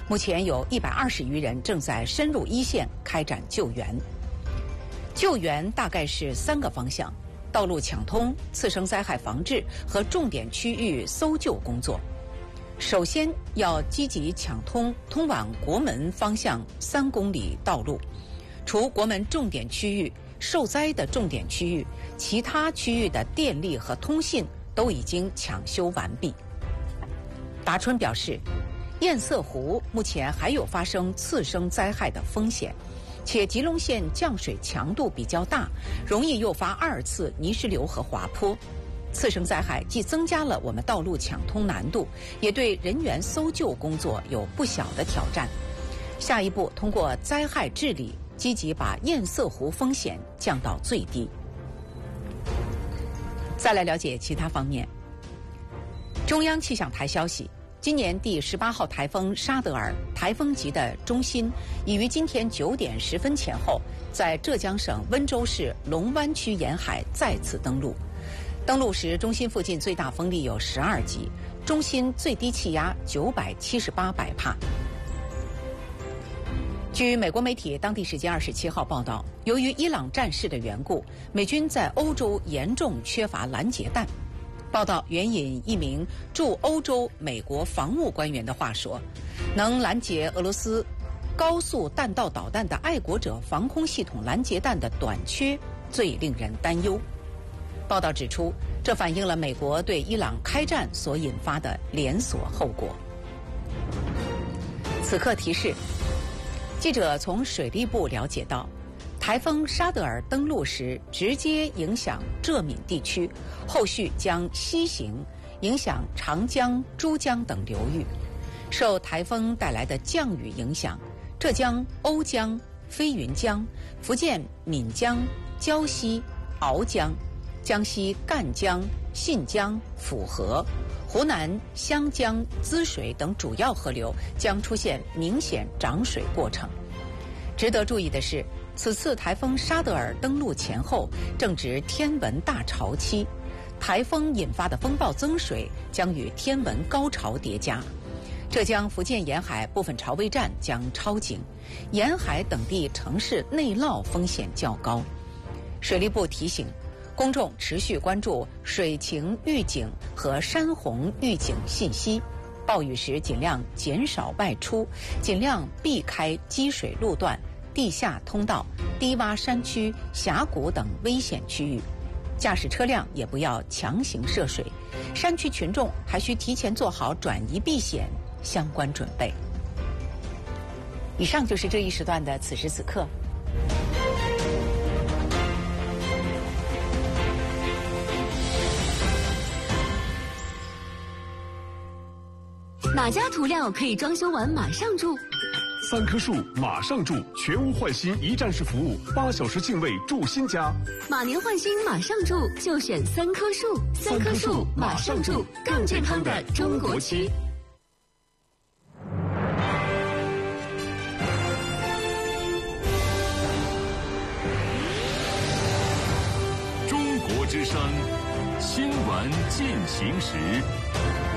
目前有120余人正在深入一线开展救援。救援大概是3个方向：道路抢通、次生灾害防治和重点区域搜救工作。首先要积极抢通通往国门方向3公里道路，除国门重点区域、受灾的重点区域，其他区域的电力和通信都已经抢修完毕。达春表示，堰塞湖目前还有发生次生灾害的风险，且吉隆县降水强度比较大，容易诱发2次泥石流和滑坡。次生灾害既增加了我们道路抢通难度，也对人员搜救工作有不小的挑战。下一步通过灾害治理，积极把堰塞湖风险降到最低。再来了解其他方面。中央气象台消息，今年第18号台风沙德尔台风级的中心已于今天9点10分前后，在浙江省温州市龙湾区沿海再次登陆。登陆时，中心附近最大风力有12级，中心最低气压978百帕。据美国媒体当地时间27号报道，由于伊朗战事的缘故，美军在欧洲严重缺乏拦截弹。报道援引一名驻欧洲美国防务官员的话说，能拦截俄罗斯高速弹道导弹的爱国者防空系统拦截弹的短缺最令人担忧。报道指出，这反映了美国对伊朗开战所引发的连锁后果。此刻提示，记者从水利部了解到，台风沙德尔登陆时直接影响浙闽地区，后续将西行，影响长江、珠江等流域。受台风带来的降雨影响，浙江瓯江、飞云江、福建闽江、胶西、鳌江、江西赣江、信江、抚河、湖南湘江、滋水等主要河流将出现明显涨水过程。值得注意的是，此次台风沙德尔登陆前后正值天文大潮期，台风引发的风暴增水将与天文高潮叠加。浙江、福建沿海部分潮位站将超警，沿海等地城市内涝风险较高。水利部提醒公众持续关注水情预警和山洪预警信息，暴雨时尽量减少外出，尽量避开积水路段、地下通道、低洼山区、峡谷等危险区域。驾驶车辆也不要强行涉水，山区群众还需提前做好转移避险相关准备。以上就是这一时段的此时此刻。 哪家涂料可以装修完马上住 ？3棵树马上住，全屋换新一站式服务，8小时净位住新家。 马年换新马上住，就选3棵树。3棵树马上住，更健康的中国区。 中国之声，新闻进行时。